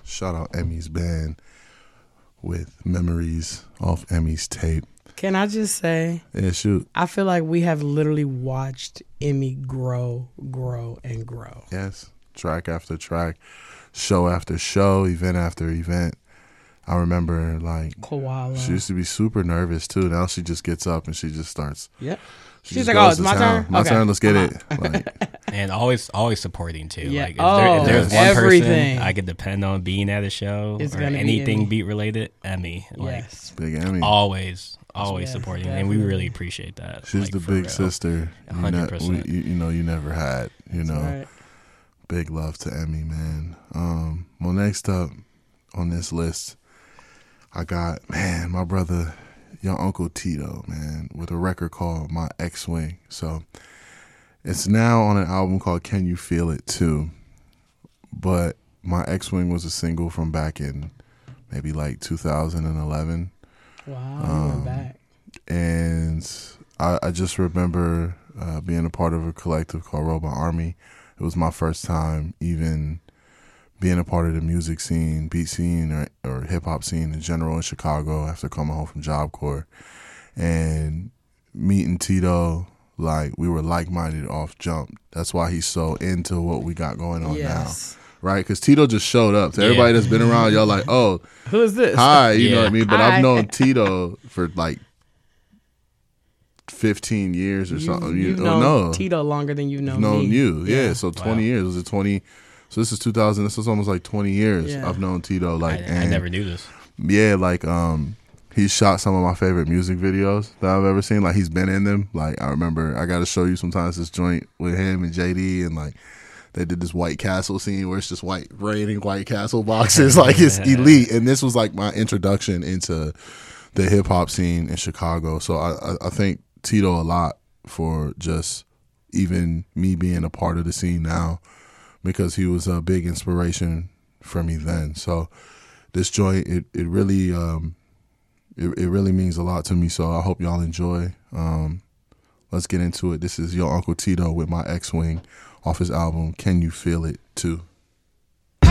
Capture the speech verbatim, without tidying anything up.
Shout out Emmy's band with Memories off Emmy's tape. Can I just say? Yeah, shoot. I feel like we have literally watched Emmy grow, grow, and grow. Yes. Track after track, show after show, event after event. I remember, like, Koala. She used to be super nervous, too. Now she just gets up and she just starts. Yep. She She's just like, oh, goes it's to my town. turn? My Okay. turn, let's get Uh-huh. it. Like, And always always supporting, too. Yeah. Like, if, Oh, there, if there's yes. one everything. person I could depend on being at a show It's or gonna be anything Emmy. beat-related, Emmy. Like, Yes. Big Emmy. always, always Yes, supporting. And we definitely. really appreciate that. She's like, the for big real. sister. You, one hundred percent. we- you, you know, you never had. You know, Right. big love to Emmy, man. Um, well, next up on this list, I got, man, my brother, your Uncle Tito, man, with a record called My X-Wing. So it's now on an album called Can You Feel It Too? But My X-Wing was a single from back in maybe like two thousand eleven. Wow, you Um, went back. And I, I just remember uh, being a part of a collective called Robot Army. It was my first time even being a part of the music scene, beat scene, or, or hip-hop scene in general in Chicago after coming home from Job Corps. And meeting Tito, like, we were like-minded off jump. That's why he's so into what we got going on Yes. now. Right? Because Tito just showed up. To everybody Yeah. that's been around, y'all like, oh, Who is this? hi, you know Yeah. what I mean? But Hi. I've known Tito for like fifteen years or You, something. you've You, known oh, no. Tito longer than you've known I've known me. you. Yeah, Yeah. so twenty Wow. years. Was it twenty? So this is two thousand. This is almost like twenty years Yeah. I've known Tito. Like, I, I and never knew this. yeah, like um, he shot some of my favorite music videos that I've ever seen. Like, he's been in them. Like, I remember I got to show you sometimes this joint with him and J D, and like they did this White Castle scene where it's just white raining White Castle boxes. Like, it's elite. And this was like my introduction into the hip hop scene in Chicago. So I, I, I thank Tito a lot for just even me being a part of the scene now, because he was a big inspiration for me then. So this joint, it, it really um, it, it really means a lot to me. So I hope y'all enjoy. Um, let's get into it. This is your Uncle Tito with My X-Wing off his album Can You Feel It Too?